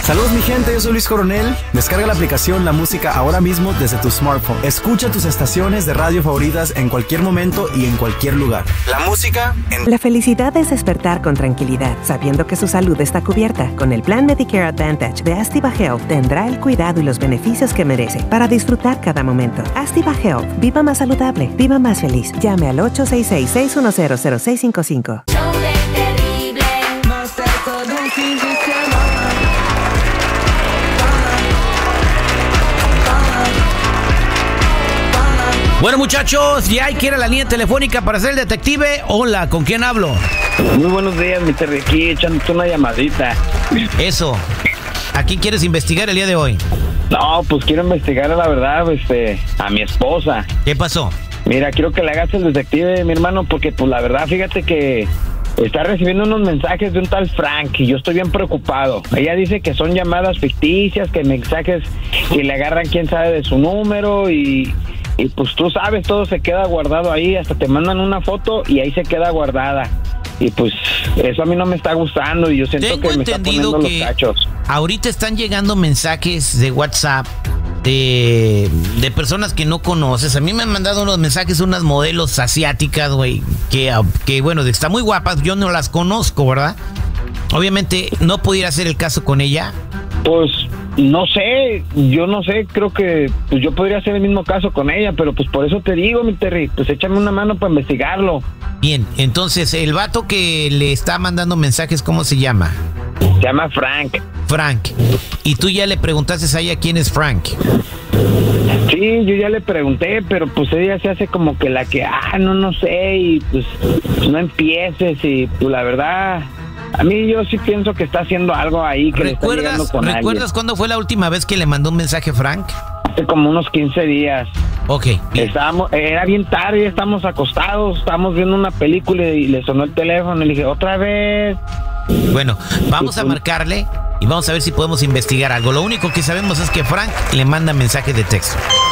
Saludos mi gente, yo soy Luis Coronel. Descarga la aplicación La Música ahora mismo desde tu smartphone. Escucha tus estaciones de radio favoritas en cualquier momento y en cualquier lugar. La música en... La felicidad es despertar con tranquilidad, sabiendo que su salud está cubierta. Con el plan Medicare Advantage de Astiva Health tendrá el cuidado y los beneficios que merece para disfrutar cada momento. Astiva Health, viva más saludable, viva más feliz. Llame al 866-610-0655. Bueno, muchachos, ya hay que ir a la línea telefónica para ser el detective. Hola, ¿con quién hablo? Muy buenos días, mi Terry, aquí echándote una llamadita. Eso. ¿A quién quieres investigar el día de hoy? No, pues quiero investigar, la verdad, a mi esposa. ¿Qué pasó? Mira, quiero que le hagas el detective, mi hermano, porque pues la verdad, fíjate que está recibiendo unos mensajes de un tal Frank y yo estoy bien preocupado. Ella dice que son llamadas ficticias, que mensajes que le agarran quién sabe de su número y pues tú sabes, todo se queda guardado ahí, hasta te mandan una foto y ahí se queda guardada. Y pues eso a mí no me está gustando y yo siento que me está poniendo los cachos. Ahorita están llegando mensajes de WhatsApp de personas que no conoces. A mí me han mandado unos mensajes unas modelos asiáticas, güey, que bueno, están muy guapas, yo no las conozco, ¿verdad? Obviamente no pudiera hacer el caso con ella. Pues no sé, yo no sé, creo que pues yo podría hacer el mismo caso con ella, pero pues por eso te digo, mi Terry, pues échame una mano para investigarlo. Bien, entonces el vato que le está mandando mensajes, ¿cómo se llama? Se llama Frank. Frank. ¿Y tú ya le preguntaste a ella quién es Frank? Sí, yo ya le pregunté, pero pues ella se hace como que la que, no sé, y pues no empieces y pues la verdad... A mí yo sí pienso que está haciendo algo ahí que le está llegando con alguien. ¿Recuerdas cuándo fue la última vez que le mandó un mensaje Frank? Hace como unos 15 días. Ok. Era bien tarde, estábamos acostados, estábamos viendo una película y le sonó el teléfono y le dije, ¿otra vez? Bueno, vamos a marcarle y vamos a ver si podemos investigar algo. Lo único que sabemos es que Frank le manda mensaje de texto.